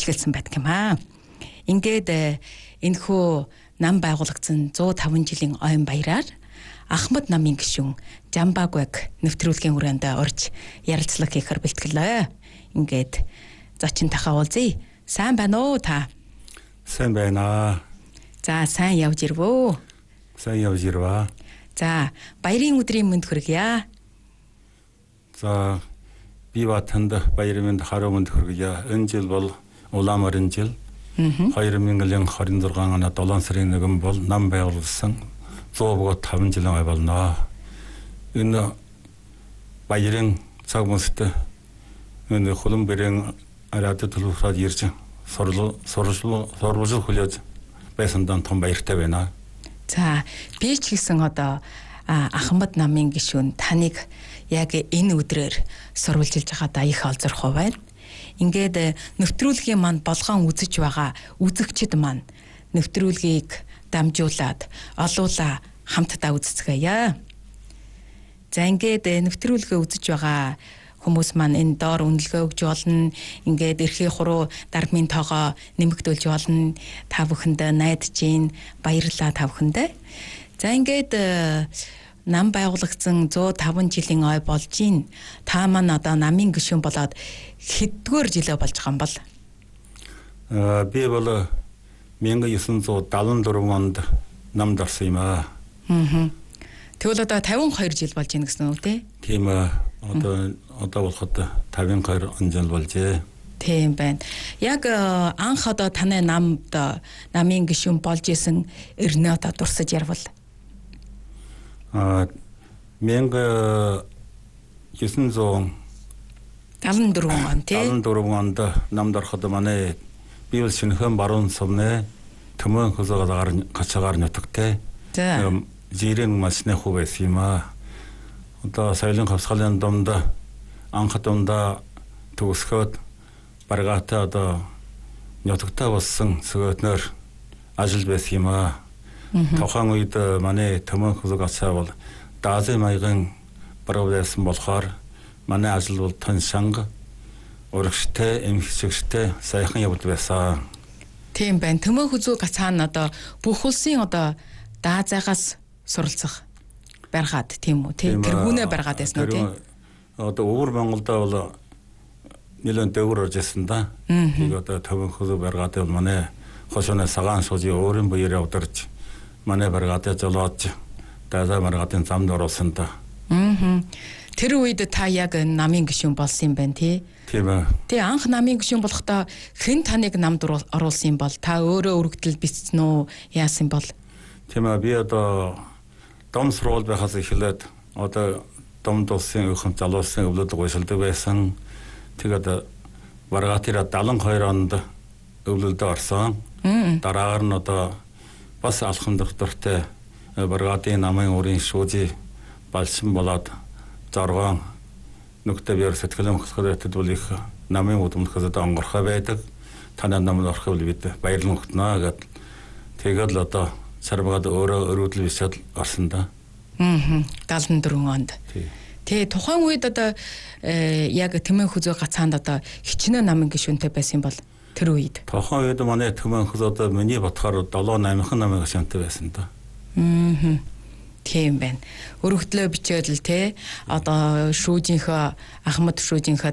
ажигласан байдаг юм аа. Ингээд энэхүү нам байгуулагдсан 105 жилийн ойн баяраар Ахмад намын гишүүн Жамбагваг нэвтрүүлгийн хүрээнд орж ярилцлага хийхээр бэлтгэлээ. Ингээд зочин тахаа уулзъя. Сайн байна уу та? Сайн байна. За сайн явж ирвөө. Сайн явж ирваа. За баярын өдрийн мэнд хүргье. За би батанд баярын мэнд харуу мэнд хүргье. Энэ жил бол улаамарын жил. 2026 оны 7 сарын 1 бол нам байгуулсан 105 жилийн ой болно. Энэ баярын цаг мөстэй энэ хөлбөрийн радио төлөвлөсөд ирж сурвалж хүлээж байсандан том баяртай байна. За би ч гэсэн одоо Ахмад намын гишүүн таныг яг энэ өдрөөр сурвалжилж байгаадаа их олзорхоо байна. Ингээд нэвтрүүлгийн манд болгоон үзэж байгаа үзэгчид маань нэвтрүүлгийг дамжуулаад олуула хамтдаа үзцгээе. За ингээд нэвтрүүлгээ үзэж байгаа хүмүүс маань энэ доор үнэлгээ өгж болно. Ингээд эрхээ хуруу даргамын тоогоо нэмэгдүүлж болно. Та бүхэнд найдаж гин баярлалаа та бүхэндээ. За ингээд нам байгуулагдсан 105 жилийн ой болж гин. Та маань одоо намын гишүүн болоод хэддүгээр жилээ болж байгаа юм бол? Би бол 1974 онд намд орсон юм аа. Тэгвэл одоо 52 жил болж гин гэсэн үг тий? Тийм ээ. Одоо болоход 52 жил болжээ. Тийм байна. Яг анх одоо таны намд намын гишүүн болж исэн эрнээ одоо дурсаж ярвал 1974 он тий? 74 онд намд ороход манай би бол шинэхэн баруун сумны төмөн хөзөөгөр гачаагаар нутагтай. За. Жирийн машины хүү байсан юм аа. Одоо соёлын хавсгалын домд анх домда төгсгөөд баргаатай одоо нутагтай болсон сөгөөтнөр ажил байсан юм аа. Тухайн үед манай төмөн хөзөг гачаа бол даазын маягийн бараг байсан болохоор манай ажил бол тань шанга урагштай, эмхчэгчтэй сайхан явд байсан. Тийм байна. Төмөн хөзөг гацаана одоо бүх улсын одоо даазаагаас суралцах баргаад тийм үү? Тэргүүнээ баргаад байсан уу тий? Одоо өвөр Монголда бол нэлээд дэвгэр орж ирсэн да. Тэг одоо төмөн хөзөг баргаад бол манай хошооны сагаан шууji өөрийн буяар явдарч манай баргаадаа жолоодж даазаа баргаадын замд оруулсан да. Тэр үед та яг намын гишүүн болсон юм байна тий? Тийм ээ. Тэ анх намын гишүүн болохдоо хэн таныг намд оруулсан юм бол? Та өөрөө өргөдөл бичсэн үү? Яасан бол? Тийм ээ. Би одоо дом сурвал байхаас эхлээд одоо дом улсын өхөн залуусын өвлөд гуйшилдаг байсан. Тэгээд баргаатыра 72 онд өвлөлдөө орсон. Дараагаар нь одоо бас алхам доктортой баргаатын намын өрийн шүүжи балшин болоод зоргоон нүгтэ биер сэтгэлэн хөсгөлөд бол их намын удамдхад онгорхой байдаг. Танай намд ороход бид баярлан өгтнө гэд. Тэгээд л одоо сарбагад өөрөө өрөөдөл бишэл орсон да. 74 онд. Тэ тухайн үед одоо яг Төмөн хөзөг гацаанд одоо хичнээн намын гишүүнтэй байсан бол тэр үед. Тухайн үед манай Төмөн хөзөг одоо миний бодохоор 7-8хан намын гишүүнтэй байсан да. Тийм байна. Өргөдлөө бичээд л те одоо шүүжийнхөө Ахмад шүүжийнхөө